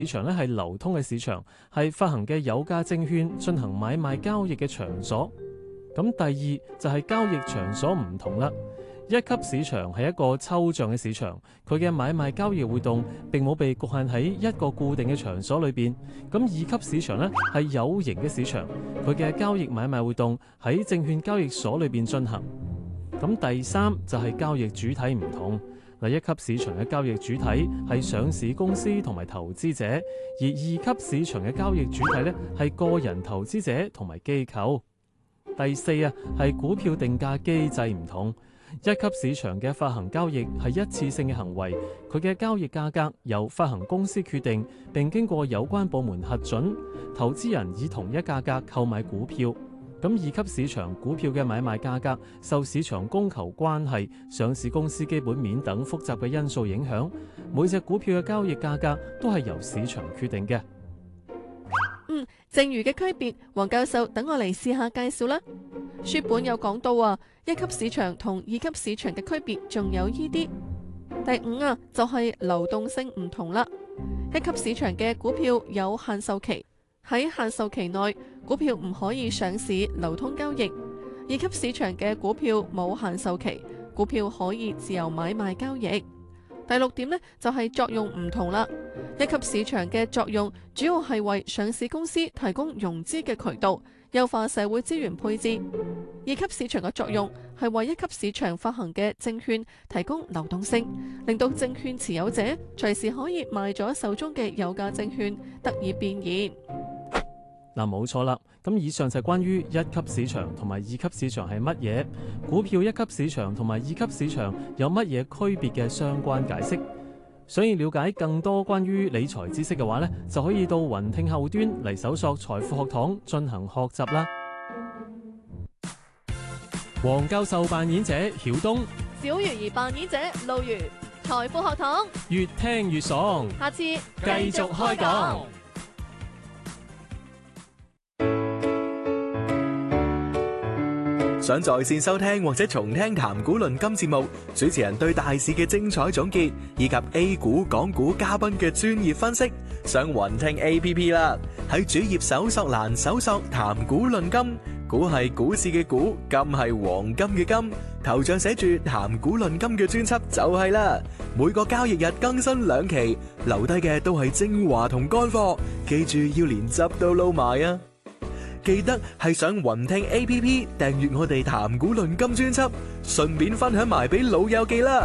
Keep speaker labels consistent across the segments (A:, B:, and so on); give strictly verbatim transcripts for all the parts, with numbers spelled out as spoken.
A: 市場咧係流通嘅市場，係發行嘅有價證券進行買賣交易嘅場所。咁第二就係交易場所唔同啦。一級市場係一個抽象嘅市場，佢嘅買賣交易活動並冇被局限喺一個固定嘅場所裏邊。咁二級市場呢係有形嘅市場，佢嘅交易買賣活動喺證券交易所裏邊進行。咁第三就係交易主體唔同。嗱，一級市場嘅交易主體係上市公司同埋投資者，而二級市場嘅交易主體呢係個人投資者同埋機構。第四啊係股票定價機制唔同。一級市場嘅發行交易係一次性嘅行為，佢嘅交易價格由發行公司決定，並經過有關部門核准，投資人以同一價格購買股票。咁二級市場股票嘅買賣價格受市場供求關係、上市公司基本面等複雜嘅因素影響，每隻股票嘅交易價格都係由市場決定嘅。
B: 嗯，剩餘嘅區別，黃教授等我嚟試下介紹啦。書本有講到啊，一級市場同二級市場嘅區別仲有依啲。第五啊，就係流動性唔同啦。一級市場嘅股票有限售期，喺限售期內，股票唔可以上市流通交易。二級市場嘅股票冇限售期，股票可以自由買賣交易。第六點呢，就係作用唔同啦。一級市場嘅作用主要係為上市公司提供融資嘅渠道，優化社會資源配置。二級市場嘅作用係為一級市場發行嘅證券提供流動性，令到證券持有者隨時可以賣咗手中嘅有價證券，得以變現。
A: 嗱，冇錯啦。咁以上就係關於一級市場同埋二級市場係乜嘢，股票一級市場同埋二級市場有乜嘢區別嘅相關解釋。想要了解更多關於理財知識嘅話呢，就可以到雲聽後端嚟搜索財富學堂進行學習啦。黃教授扮演者曉東，
B: 小魚兒扮演者路如，財富學堂
A: 越聽越爽，
B: 下次
A: 繼續開講。
C: 想在線收聽或者重聽談股論金節目，主持人對大市嘅精彩總結，以及 A 股、港股嘉賓嘅專業分析，上雲聽 A P P 啦。喺主頁搜索欄搜索談股論金，股係股市嘅股，金係黃金嘅金，頭像寫住談股論金嘅專輯就係啦。每個交易日更新兩期，留低嘅都係精華同乾貨，記住要連汁都撈埋啊！記得係上雲聽 A P P 訂閱我哋談股論金專輯，順便分享埋俾老友記啦。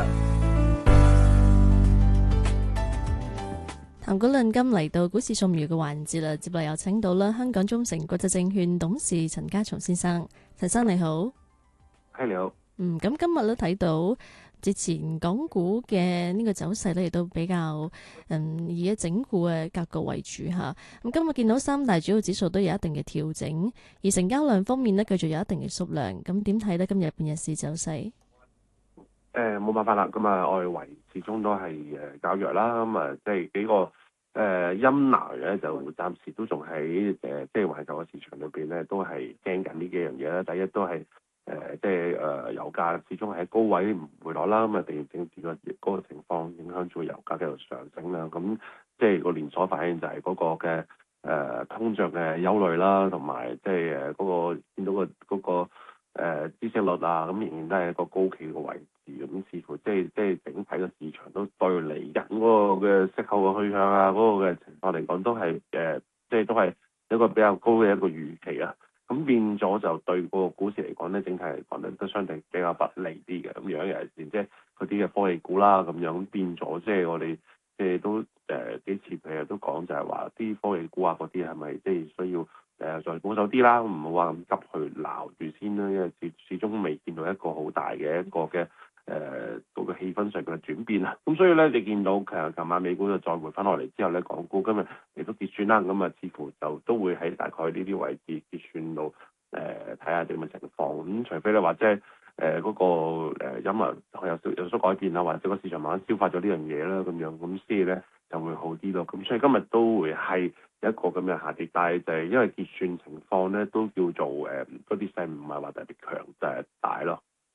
D: 談股論金嚟到股市掃描嘅環節啦，接落有請到啦香港中誠國際證券董事陳家松先生。陳生你好。
E: 係你好。
D: 嗯，咁今日都睇到之前港股嘅呢個走勢咧，亦都比較嗯以一整固嘅格局為主吓。咁今日見到三大主要指數都有一定嘅調整，而成交量方面呢，繼續有一定嘅縮量。咁點睇呢？今日半日市走勢？
E: 誒冇辦法啦，咁啊外圍始終都係誒較弱啦，咁啊即係幾個誒陰霾咧，就暫時都仲喺誒即係環球嘅市場裏邊咧，都係驚緊呢幾樣嘢啦。第一都係誒即係誒油價始終喺高位唔回落啦，咁啊地緣政治個嗰個情況影響住油價繼續上升啦。咁即係個連鎖反應就係嗰個嘅誒、呃、通脹嘅憂慮啦，同埋即係誒嗰個見到、嗰個嗰、嗰個誒孳息率啊，咁仍然都係一個高企嘅位置。咁似乎即係即係整體嘅市場都對嚟緊嗰個嘅息口嘅去向啊，嗰、嗰個嘅情況嚟講都係誒，即係都係一個比較高嘅一個預期啊。咁變咗就對個股市嚟講咧，整體嚟講咧都相對比較不利啲嘅咁樣，尤其是即係嗰啲嘅科技股啦咁樣，咁變咗即係我哋即係都誒幾次譬如都講就係話啲科技股啊嗰啲係咪即係需要誒再保守啲啦，唔好話咁急去鬧住先啦，因為始始終未見到一個好大嘅一個嘅。誒嗰個氣氛上嘅轉變啊，咁所以咧，你見到其實琴晚美股就再回翻落嚟之後咧，港股今日亦都結算啦，咁啊，似乎就都會喺大概呢啲位置結算到誒睇下點嘅情況。咁除非你話即係誒嗰個誒陰霾有少有所改變啊，或者個市場慢慢消化咗呢樣嘢啦，咁樣咁先咧就會好啲咯。咁所以今日都會係一個咁嘅下跌，但係就係因為結算情況咧都叫做誒嗰啲勢唔係話特別強，就係大咯。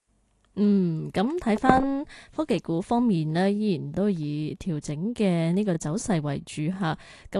D: 嗯，咁睇翻科技股方面呢，依然都以調整嘅呢個走勢為主嚇。咁